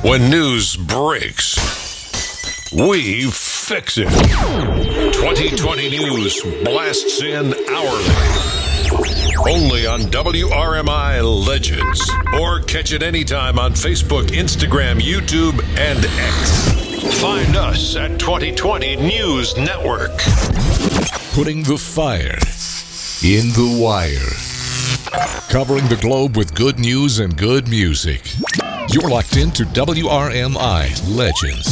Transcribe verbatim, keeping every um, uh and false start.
When news breaks, we fix it. twenty twenty News blasts in hourly. Only on W R M I Legends. Or catch it anytime on Facebook, Instagram, YouTube, and X. Find us at twenty twenty News Network. Putting the fire in the wire. Covering the globe with good news and good music. You're locked into W R M I Legends.